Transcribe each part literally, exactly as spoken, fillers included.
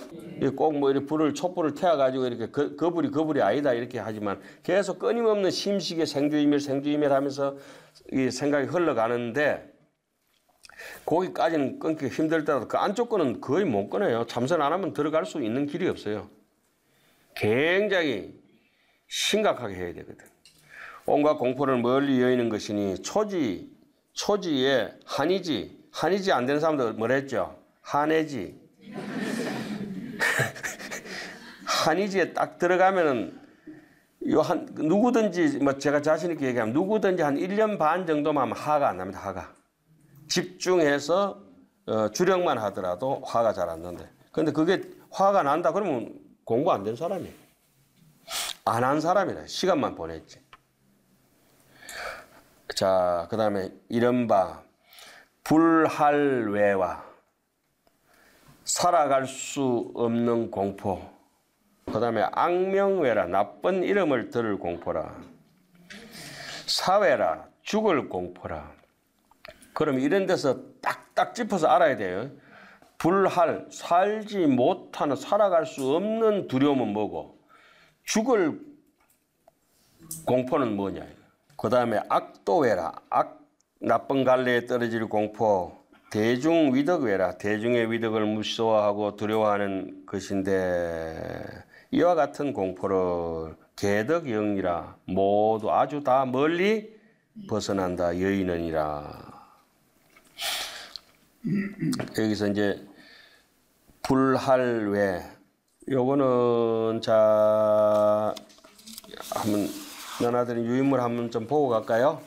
꼭 뭐 이렇게 불을 촛불을 태워가지고 이렇게 거, 거불이 거불이 아니다 이렇게 하지만 계속 끊임없는 심식의 생주이멸 생주이멸 하면서 이 생각이 흘러가는데 거기까지는 끊기 힘들더라도 그 안쪽 거는 거의 못 끊어요. 참선 안 하면 들어갈 수 있는 길이 없어요. 굉장히 심각하게 해야 되거든. 온갖 공포를 멀리 여의는 것이니 초지, 초지에 한이지, 한이지 안 되는 사람들 뭐라 했죠? 한해지. 한이지에 딱 들어가면은 요 한 누구든지 뭐 제가 자신 있게 얘기하면 누구든지 한 일 년 반 정도만 하면 화가 안 납니다. 화가. 집중해서 어, 주력만 하더라도 화가 잘 안 난대. 근데 그게 화가 난다 그러면 공부 안 된 사람이에요. 안 한 사람이라 시간만 보냈지. 자, 그 다음에 이른바 불할외와 살아갈 수 없는 공포. 그 다음에 악명외라 나쁜 이름을 들을 공포라. 사회라 죽을 공포라. 그럼 이런 데서 딱딱 짚어서 알아야 돼요. 불할, 살지 못하는, 살아갈 수 없는 두려움은 뭐고 죽을 공포는 뭐냐. 그 다음에 악도외라. 악, 나쁜 갈래에 떨어질 공포. 대중위덕외라. 대중의 위덕을 무서워하고 두려워하는 것인데 이와 같은 공포를 개덕영이라 모두 아주 다 멀리 벗어난다. 여의느니라. 여기서 이제 불할외 요거는 자 한번 너나들은 유인물 한번 좀 보고 갈까요?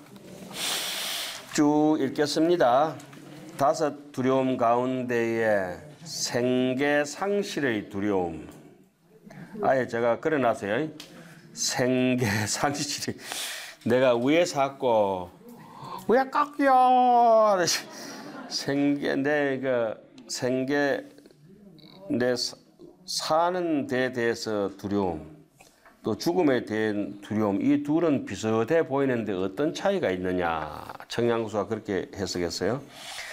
쭉 읽겠습니다. 다섯 두려움 가운데에 생계 상실의 두려움. 아예 제가 그려놨어요. 생계 상실이. 내가 위에 샀고 왜 깎여? 생계 내 그 생계 내 사는 데 대해서 두려움, 또 죽음에 대한 두려움, 이 둘은 비슷해 보이는데 어떤 차이가 있느냐? 청양고수가 그렇게 해석했어요.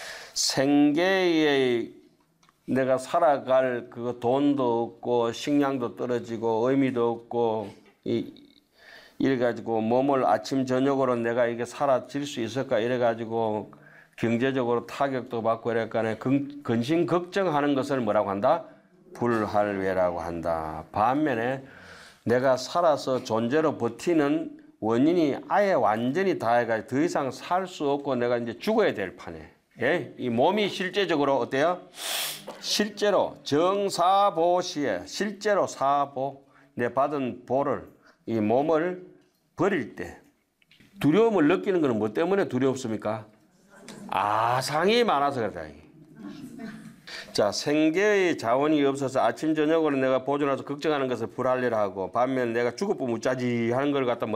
생계에 내가 살아갈 그 돈도 없고 식량도 떨어지고 의미도 없고 이 이래가지고 몸을 아침 저녁으로 내가 이게 살아질 수 있을까 이래가지고 경제적으로 타격도 받고 이래니까 근심 걱정하는 것을 뭐라고 한다? 불할외라고 한다. 반면에 내가 살아서 존재로 버티는 원인이 아예 완전히 다해가지고 더 이상 살 수 없고 내가 이제 죽어야 될 판에. 예? 이 몸이 실제적으로 어때요? 실제로 정사보시에 실제로 사보 내 받은 보를 이 몸을 버릴 때 두려움을 느끼는 것은 뭐 때문에 두렵습니까? 아상이 많아서 그렇다. 자, 생계의 자원이 없어서 아침 저녁으로 내가 보존해서 걱정하는 것을 불할래라 하고 반면 내가 죽을 뻔 묻자지 하는 걸 갖다